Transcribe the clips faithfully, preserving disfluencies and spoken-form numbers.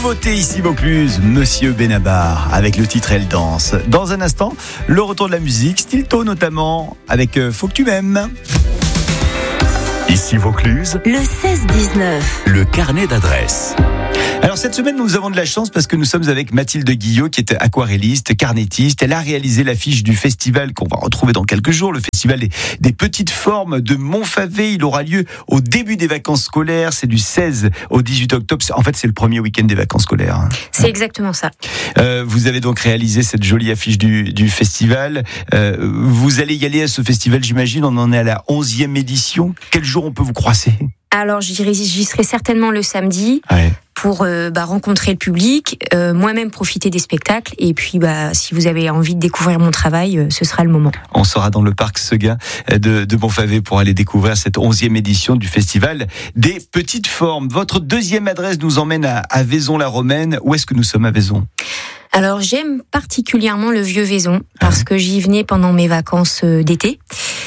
Nouveauté ici Vaucluse, Monsieur Benabar avec le titre Elle danse. Dans un instant, le retour de la musique, Stilto notamment, avec euh, Faut que tu m'aimes. Ici Vaucluse, le seize dix-neuf. Le carnet d'adresses. Alors cette semaine, nous avons de la chance parce que nous sommes avec Mathilde Guillot qui est aquarelliste, carnettiste. Elle a réalisé l'affiche du festival qu'on va retrouver dans quelques jours, le festival des, des petites formes de Montfavet. Il aura lieu au début des vacances scolaires, c'est du seize au dix-huit octobre. En fait, c'est le premier week-end des vacances scolaires. Hein. C'est exactement ça. Euh, vous avez donc réalisé cette jolie affiche du, du festival. Euh, vous allez y aller à ce festival, j'imagine. On en est à la onzième édition. Quel jour on peut vous croiser ? Alors j'y, j'y serai certainement le samedi. Ouais. Pour euh, bah, rencontrer le public, euh, moi-même profiter des spectacles, et puis bah, si vous avez envie de découvrir mon travail, euh, ce sera le moment. On sera dans le parc Seguin de, de Montfavet pour aller découvrir cette onzième édition du festival des petites formes. Votre deuxième adresse nous emmène à, à Vaison-la-Romaine. Où est-ce que nous sommes à Vaison ? Alors j'aime particulièrement le vieux Vaison, parce que j'y venais pendant mes vacances d'été.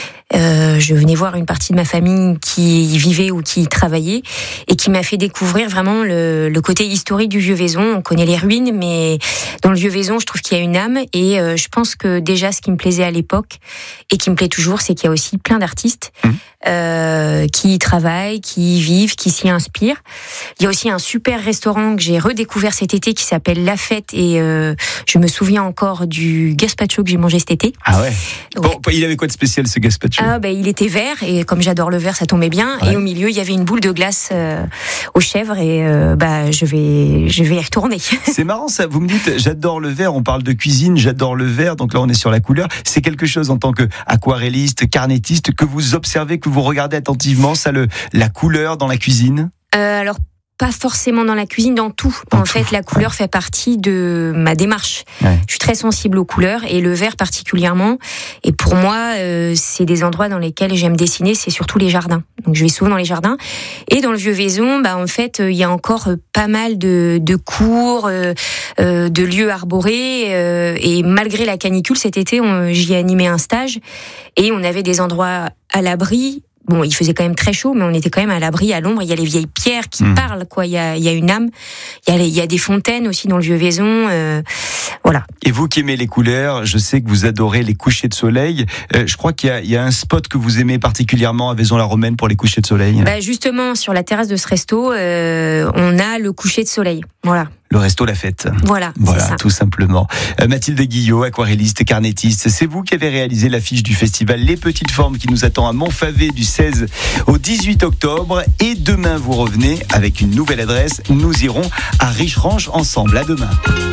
Euh, je venais voir une partie de ma famille qui y vivait ou qui y travaillait et qui m'a fait découvrir vraiment le, le côté historique du vieux Vaison. On connaît les ruines, mais dans le vieux Vaison, je trouve qu'il y a une âme, et euh, je pense que déjà ce qui me plaisait à l'époque et qui me plaît toujours, c'est qu'il y a aussi plein d'artistes mmh. euh, qui y travaillent, qui y vivent, qui s'y inspirent. Il y a aussi un super restaurant que j'ai redécouvert cet été qui s'appelle La Fête, et euh, je me souviens encore du gazpacho que j'ai mangé cet été. Ah ouais, ouais. Bon, il avait quoi de spécial ce gazpacho ? Ah ben, il était vert, et comme j'adore le vert, ça tombait bien. Ouais. Et au milieu, il y avait une boule de glace euh, aux chèvres, et euh, bah je vais je vais y retourner. C'est marrant ça. Vous me dites j'adore le vert. On parle de cuisine, j'adore le vert. Donc là, on est sur la couleur. C'est quelque chose en tant qu'aquarelliste, carnettiste, que vous observez, que vous regardez attentivement. Ça, le la couleur dans la cuisine. Euh, alors. Pas forcément dans la cuisine, dans tout. Dans en tout. fait, la couleur ouais. fait partie de ma démarche. Ouais. Je suis très sensible aux couleurs, et le vert particulièrement. Et pour moi, euh, c'est des endroits dans lesquels j'aime dessiner, c'est surtout les jardins. Donc je vais souvent dans les jardins. Et dans le vieux Vaison, bah en fait, il euh, y a encore euh, pas mal de, de cours, euh, euh, de lieux arborés. Euh, et malgré la canicule, cet été, on, j'y ai animé un stage, et on avait des endroits à l'abri. Bon, il faisait quand même très chaud, mais on était quand même à l'abri, à l'ombre. Il y a les vieilles pierres qui mmh. parlent, quoi. Il y a, il y a une âme. Il y a, les, il y a des fontaines aussi dans le vieux Vaison. Euh, voilà. Et vous qui aimez les couleurs, je sais que vous adorez les couchers de soleil. Euh, je crois qu'il y a, il y a un spot que vous aimez particulièrement à Vaison-la-Romaine pour les couchers de soleil. Bah justement, sur la terrasse de ce resto, euh, on a le coucher de soleil. Voilà. Le resto La Fête. Voilà, voilà, c'est ça. Tout simplement. Euh, Mathilde Guillot, aquarelliste, carnettiste, c'est vous qui avez réalisé l'affiche du festival Les Petites Formes qui nous attend à Montfavet du seize au dix-huit octobre. Et demain, vous revenez avec une nouvelle adresse. Nous irons à Richerange ensemble. À demain.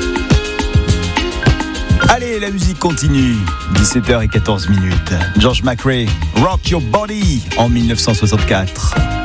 Allez, la musique continue. dix-sept heures quatorze minutes. George McRae, Rock Your Body en mille neuf cent soixante-quatre.